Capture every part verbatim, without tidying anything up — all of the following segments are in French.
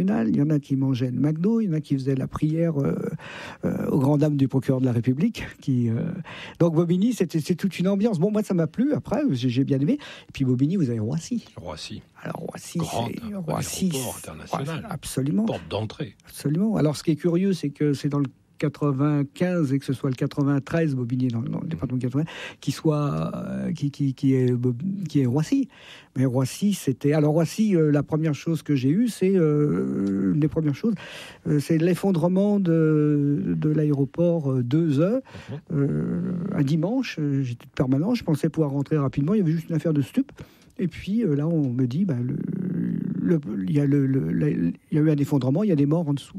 National, il y en a qui mangeaient le McDo, il y en a qui faisaient la prière euh, euh, aux grandes dames du procureur de la République. Qui, euh... Donc Bobigny, c'était, c'est toute une ambiance. Bon, moi, ça m'a plu, après, j'ai, j'ai bien aimé. Et puis Bobigny, vous avez Roissy. Roissy. Alors Roissy, Grande, c'est... Roissy, aéroport international. Ouais, absolument. Porte d'entrée. Absolument. Alors, ce qui est curieux, c'est que c'est dans le quatre-vingt-quinze et que ce soit le quatre-vingt-treize, Bobigny dans, dans le département de quatre-vingts, qui soit euh, qui, qui, qui est qui est Roissy. Mais Roissy, c'était alors Roissy. Euh, la première chose que j'ai eue, c'est euh, une des premières choses, euh, c'est l'effondrement de de l'aéroport euh, deux E euh, un dimanche. Euh, j'étais de permanent, je pensais pouvoir rentrer rapidement. Il y avait juste une affaire de stup. Et puis euh, là, on me dit, bah, le, le, il y a le, le, le, il y a eu un effondrement, il y a des morts en dessous.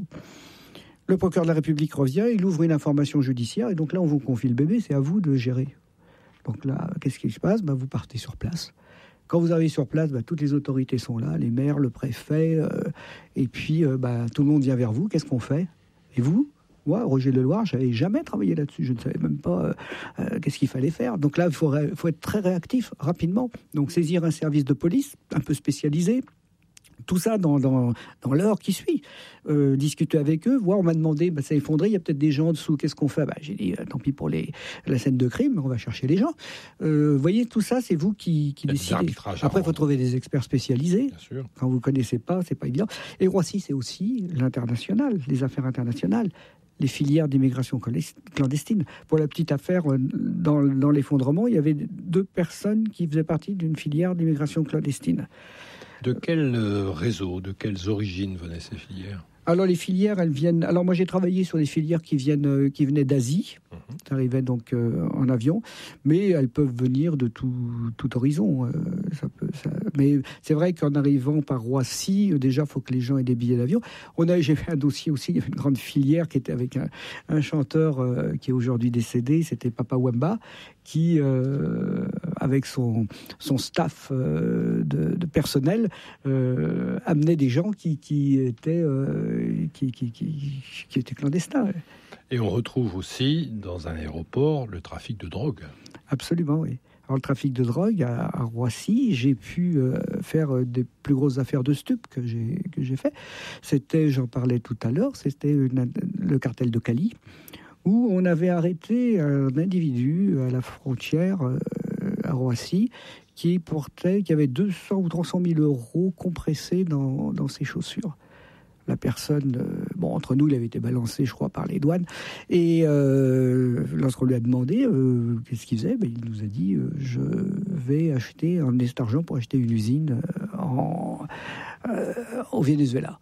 Le procureur de la République revient, il ouvre une information judiciaire, et donc là, on vous confie le bébé, c'est à vous de gérer. Donc là, qu'est-ce qui se passe ? Ben, vous partez sur place. Quand vous arrivez sur place, ben, toutes les autorités sont là, les maires, le préfet, euh, et puis euh, ben, tout le monde vient vers vous. Qu'est-ce qu'on fait ? Et vous ? Moi, Roger Leloir, je n'avais jamais travaillé là-dessus. Je ne savais même pas euh, euh, qu'est-ce qu'il fallait faire. Donc là, il faut, ré- faut être très réactif, rapidement. Donc saisir un service de police un peu spécialisé. Tout ça dans, dans, dans l'heure qui suit. Euh, discuter avec eux, voir, on m'a demandé, bah, ça a effondré, il y a peut-être des gens en dessous, qu'est-ce qu'on fait ? Bah, j'ai dit, euh, tant pis pour les, la scène de crime, on va chercher les gens. Euh, vous voyez, tout ça, c'est vous qui, qui décidez. Après, il faut trouver des experts spécialisés. Bien sûr. Quand vous ne connaissez pas, c'est pas évident. Et Roissy, c'est aussi l'international, les affaires internationales, les filières d'immigration clandestine. Pour la petite affaire, dans, dans l'effondrement, il y avait deux personnes qui faisaient partie d'une filière d'immigration clandestine. De quel réseau, de quelles origines venaient ces filières ? Alors les filières, elles viennent. Alors moi j'ai travaillé sur des filières qui viennent, euh, qui venaient d'Asie. Mmh. Ça arrivait donc euh, en avion, mais elles peuvent venir de tout, tout horizon. Euh, ça peut, ça... Mais c'est vrai qu'en arrivant par Roissy, euh, déjà faut que les gens aient des billets d'avion. On a, j'ai fait un dossier aussi. Il y avait une grande filière qui était avec un, un chanteur euh, qui est aujourd'hui décédé. C'était Papa Wemba, qui euh, avec son son staff euh, de, de personnel euh, amenait des gens qui qui étaient euh, Qui, qui, qui, qui était clandestin. Et on retrouve aussi, dans un aéroport, le trafic de drogue. Absolument, oui. Alors, le trafic de drogue à, à Roissy, j'ai pu euh, faire des plus grosses affaires de stup que j'ai, que j'ai fait. C'était, j'en parlais tout à l'heure, c'était une, le cartel de Cali, où on avait arrêté un individu à la frontière euh, à Roissy qui portait, qui avait deux cents ou trois cent mille euros compressés dans, dans ses chaussures. La personne, euh, bon, entre nous, il avait été balancé, je crois, par les douanes. Et euh, lorsqu'on lui a demandé euh, qu'est-ce qu'il faisait, ben, il nous a dit euh, je vais acheter, emmener cet argent pour acheter une usine euh, en, euh, au Venezuela.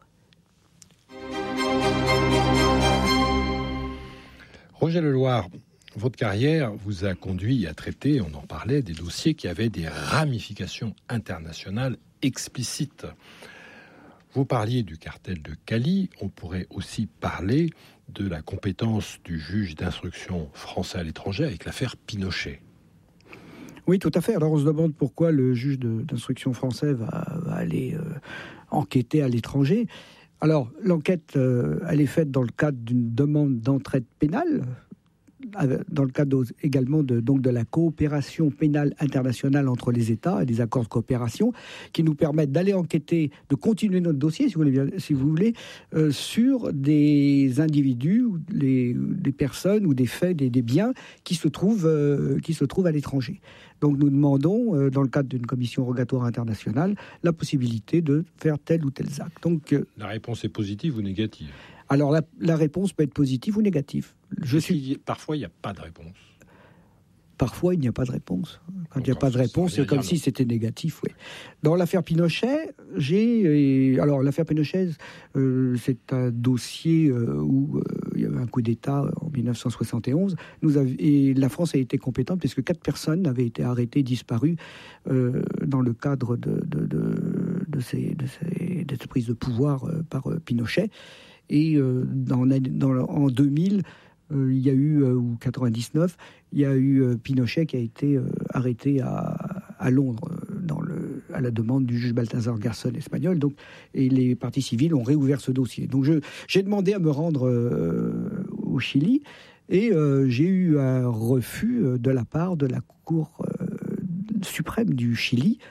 Roger Leloir, votre carrière vous a conduit à traiter, on en parlait, des dossiers qui avaient des ramifications internationales explicites. Vous parliez du cartel de Cali, on pourrait aussi parler de la compétence du juge d'instruction français à l'étranger avec l'affaire Pinochet. Oui, tout à fait. Alors on se demande pourquoi le juge de, d'instruction français va, va aller euh, enquêter à l'étranger. Alors l'enquête, euh, elle est faite dans le cadre d'une demande d'entraide pénale, dans le cadre également de, donc de la coopération pénale internationale entre les États et des accords de coopération qui nous permettent d'aller enquêter, de continuer notre dossier, si vous voulez, si vous voulez euh, sur des individus, les, des personnes ou des faits, des, des biens qui se trouvent, euh, qui se trouvent à l'étranger. Donc nous demandons, euh, dans le cadre d'une commission rogatoire internationale, la possibilité de faire tel ou tel acte. Donc, euh, la réponse est positive ou négative ? Alors la, la réponse peut être positive ou négative. Je suis... Parfois, il n'y a pas de réponse. Parfois, il n'y a pas de réponse. Quand il n'y a pas de réponse, c'est comme si c'était négatif. Oui. Dans l'affaire Pinochet, j'ai... Alors, l'affaire Pinochet, euh, c'est un dossier euh, où euh, il y avait un coup d'État en dix-neuf cent soixante et onze. Nous av... Et la France a été compétente puisque quatre personnes avaient été arrêtées, disparues euh, dans le cadre de, de, de, de, ces, de, ces, de cette prise de pouvoir euh, par euh, Pinochet. Et euh, dans, dans, en deux mille, euh, il y a eu, euh, ou quatre-vingt-dix-neuf, il y a eu euh, Pinochet qui a été euh, arrêté à, à Londres, euh, dans le, à la demande du juge Balthazar Garzón espagnol. Donc, et les parties civiles ont réouvert ce dossier. Donc je, j'ai demandé à me rendre euh, au Chili et euh, j'ai eu un refus de la part de la Cour euh, suprême du Chili,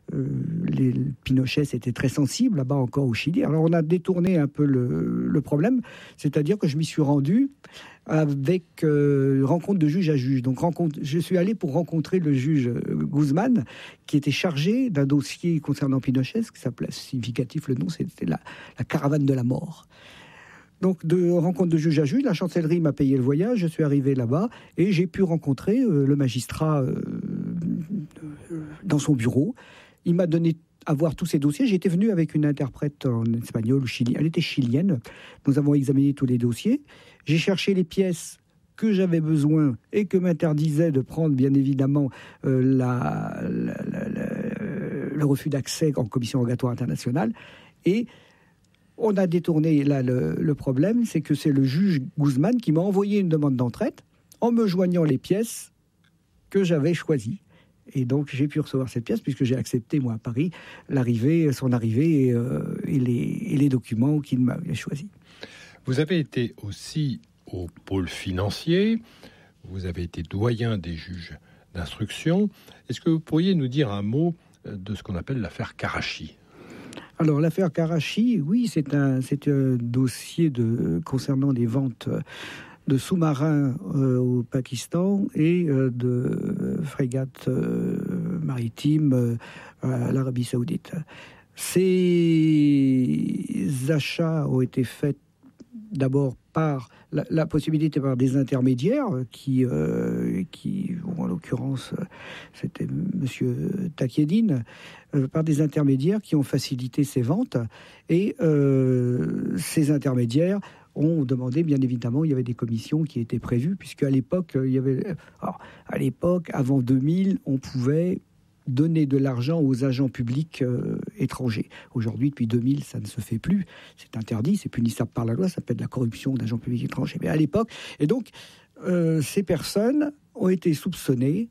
Euh, les, Pinochet était très sensible là-bas encore au Chili. Alors on a détourné un peu le, le problème, c'est-à-dire que je m'y suis rendu avec euh, rencontre de juge à juge. Donc rencontre, je suis allé pour rencontrer le juge Guzman, qui était chargé d'un dossier concernant Pinochet, ce qui s'appelait significatif, le nom, c'était la, la caravane de la mort. Donc, de rencontre de juge à juge, la chancellerie m'a payé le voyage, je suis arrivé là-bas et j'ai pu rencontrer euh, le magistrat euh, dans son bureau. Il m'a donné à voir tous ces dossiers. J'étais venu avec une interprète en espagnol ou chilien. Elle était chilienne. Nous avons examiné tous les dossiers. J'ai cherché les pièces que j'avais besoin et que m'interdisait de prendre, bien évidemment, euh, la, la, la, la, le refus d'accès en commission rogatoire internationale. Et on a détourné là le, le problème, c'est que c'est le juge Guzman qui m'a envoyé une demande d'entraide en me joignant les pièces que j'avais choisies. Et donc j'ai pu recevoir cette pièce puisque j'ai accepté, moi, à Paris, l'arrivée, son arrivée et, euh, et, les, et les documents qu'il m'avait choisis. Vous avez été aussi au pôle financier, vous avez été doyen des juges d'instruction. Est-ce que vous pourriez nous dire un mot de ce qu'on appelle l'affaire Karachi ? Alors, l'affaire Karachi, oui, c'est un, c'est un dossier de, concernant des ventes de sous-marins euh, au Pakistan et euh, de frégates euh, maritimes euh, à l'Arabie Saoudite. Ces achats ont été faits d'abord par la, la possibilité par des intermédiaires qui, euh, qui bon, en l'occurrence, c'était Monsieur Takieddine, euh, par des intermédiaires qui ont facilité ces ventes. Et euh, ces intermédiaires ont demandé, bien évidemment, il y avait des commissions qui étaient prévues, puisque à l'époque, il y avait, alors, à l'époque, avant deux mille, on pouvait donner de l'argent aux agents publics euh, étrangers. Aujourd'hui, depuis deux mille, ça ne se fait plus. C'est interdit, c'est punissable par la loi, ça s'appelle de la corruption d'agents publics étrangers. Mais à l'époque, et donc, euh, ces personnes ont été soupçonnées,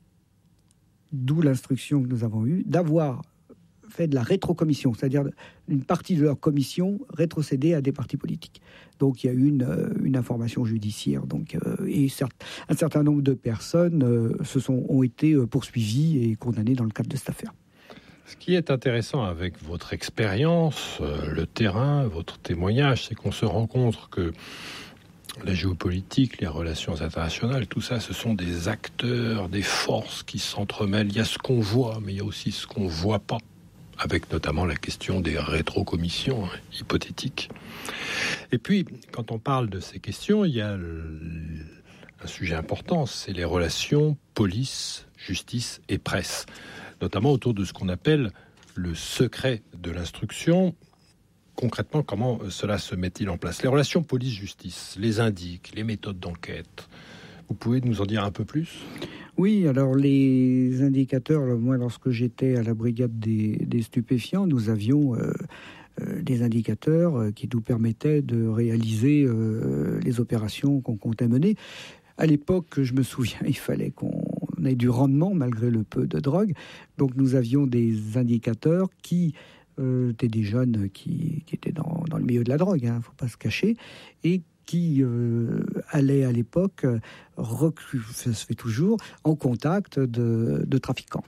d'où l'instruction que nous avons eue, d'avoir fait de la rétrocommission, c'est-à-dire une partie de leur commission rétrocédée à des partis politiques. Donc il y a eu une, une information judiciaire, donc, euh, et certes, un certain nombre de personnes euh, se sont, ont été poursuivies et condamnées dans le cadre de cette affaire. Ce qui est intéressant avec votre expérience, euh, le terrain, votre témoignage, c'est qu'on se rend compte que la géopolitique, les relations internationales, tout ça, ce sont des acteurs, des forces qui s'entremêlent. Il y a ce qu'on voit, mais il y a aussi ce qu'on ne voit pas, avec notamment la question des rétrocommissions hein, hypothétiques. Et puis, quand on parle de ces questions, il y a le, un sujet important, c'est les relations police, justice et presse, notamment autour de ce qu'on appelle le secret de l'instruction. Concrètement, comment cela se met-il en place ? Les relations police-justice, les indices, les méthodes d'enquête, vous pouvez nous en dire un peu plus ? Oui, alors les indicateurs, moi lorsque j'étais à la brigade des, des stupéfiants, nous avions euh, euh, des indicateurs euh, qui nous permettaient de réaliser euh, les opérations qu'on comptait mener. À l'époque, je me souviens, il fallait qu'on ait du rendement malgré le peu de drogue. Donc nous avions des indicateurs qui euh, étaient des jeunes qui, qui étaient dans, dans le milieu de la drogue, il hein, ne faut pas se cacher, et qui euh, allait à l'époque, recru, ça se fait toujours, en contact de, de trafiquants.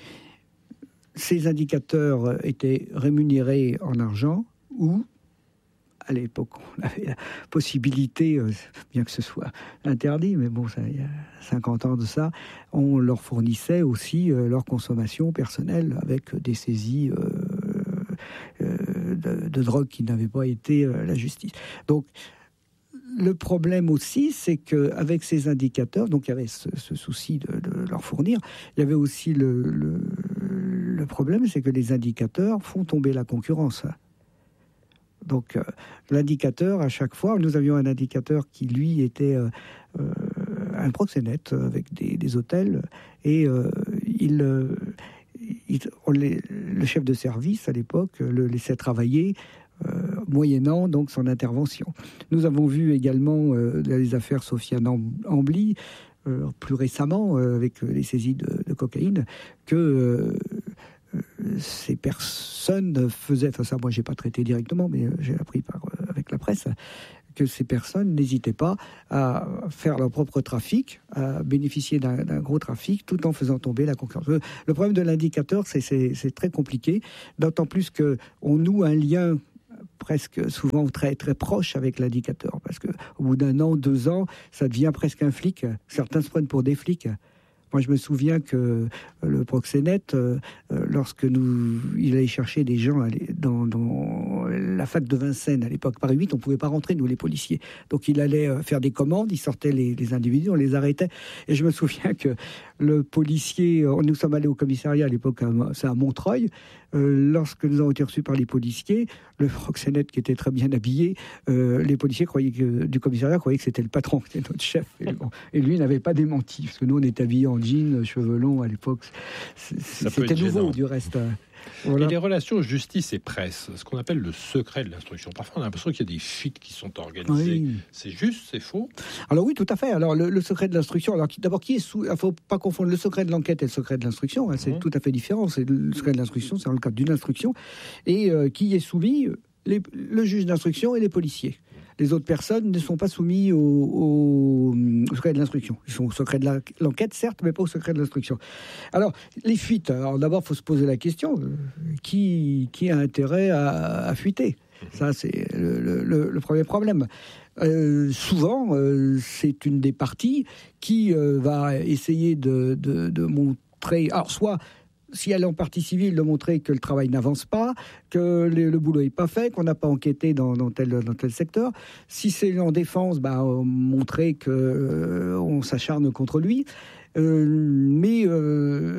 Ces indicateurs étaient rémunérés en argent ou, à l'époque, on avait la possibilité, euh, bien que ce soit interdit, mais bon, ça, il y a cinquante ans de ça, on leur fournissait aussi euh, leur consommation personnelle avec des saisies euh, euh, de, de drogue qui n'avaient pas été euh, la justice. Donc, le problème aussi, c'est qu'avec ces indicateurs, donc il y avait ce, ce souci de, de leur fournir, il y avait aussi le, le, le problème, c'est que les indicateurs font tomber la concurrence. Donc euh, l'indicateur, à chaque fois, nous avions un indicateur qui, lui, était euh, euh, un proxénète avec des, des hôtels, et euh, il, euh, il, on les, le chef de service, à l'époque, le laissait travailler, Euh, moyennant donc son intervention. Nous avons vu également euh, les affaires Sofiane Ambly, euh, plus récemment euh, avec les saisies de, de cocaïne, que euh, euh, ces personnes faisaient, enfin ça moi j'ai pas traité directement, mais euh, j'ai appris par, euh, avec la presse, que ces personnes n'hésitaient pas à faire leur propre trafic, à bénéficier d'un, d'un gros trafic, tout en faisant tomber la concurrence. Le, le problème de l'indicateur, c'est, c'est, c'est très compliqué, d'autant plus qu'on noue un lien presque souvent très très proche avec l'indicateur, parce que au bout d'un an, deux ans, ça devient presque un flic. Certains se prennent pour des flics. Moi, je me souviens que le proxénète, euh, lorsque nous, il allait chercher des gens dans, dans la fac de Vincennes à l'époque, Paris huit, on pouvait pas rentrer, nous les policiers. Donc il allait faire des commandes, il sortait les, les individus, on les arrêtait. Et je me souviens que le policier, nous sommes allés au commissariat à l'époque, c'est à Montreuil. Euh, lorsque nous avons été reçus par les policiers, le proxénète qui était très bien habillé, euh, les policiers croyaient que, du commissariat croyaient que c'était le patron, que c'était notre chef. Et, bon, et lui n'avait pas démenti, parce que nous on était habillés en jean, cheveux longs à l'époque. C'est, c'était nouveau gênant. Du reste. Voilà. Et les relations justice et presse, ce qu'on appelle le secret de l'instruction. Parfois, on a l'impression qu'il y a des fuites qui sont organisées. Oui. C'est juste, c'est faux? Alors oui, tout à fait. Alors le, le secret de l'instruction, alors d'abord, qui est sous... Il ne faut pas confondre le secret de l'enquête et le secret de l'instruction. Hein, c'est mmh. tout à fait différent. C'est le secret de l'instruction, c'est dans le cadre d'une instruction. Et euh, qui est soumis les, le juge d'instruction et les policiers. Les autres personnes ne sont pas soumises au, au, au secret de l'instruction. Ils sont au secret de la, l'enquête, certes, mais pas au secret de l'instruction. Alors, les fuites. Alors d'abord, il faut se poser la question, euh, qui, qui a intérêt à, à fuiter? Ça, c'est le, le, le premier problème. Euh, souvent, euh, c'est une des parties qui euh, va essayer de, de, de montrer... Alors, soit... si elle est en partie civile, de montrer que le travail n'avance pas, que le, le boulot n'est pas fait, qu'on n'a pas enquêté dans, dans, tel, dans tel secteur. Si c'est en défense, bah, montrer qu'on euh, s'acharne contre lui. Euh, mais... Euh,